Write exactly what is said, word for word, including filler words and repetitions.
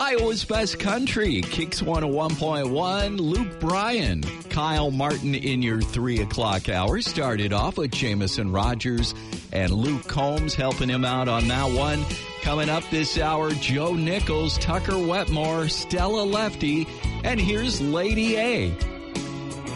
Iowa's Best Country, Kicks one oh one point one, Luke Bryan, Kyle Martin in your three o'clock hour. Started off with Jamison Rogers and Luke Combs helping him out on that one. Coming up this hour, Joe Nichols, Tucker Wetmore, Stella Lefty, and here's Lady A.